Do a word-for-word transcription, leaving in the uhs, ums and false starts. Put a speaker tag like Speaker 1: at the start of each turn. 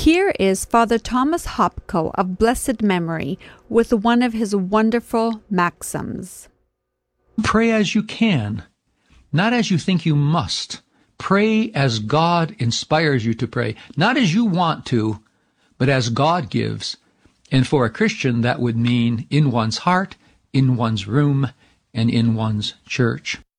Speaker 1: Here is Father Thomas Hopko of blessed memory with one of his wonderful maxims.
Speaker 2: Pray as you can, not as you think you must. Pray as God inspires you to pray, not as you want to, but as God gives. And for a Christian, that would mean in one's heart, in one's room, and in one's church.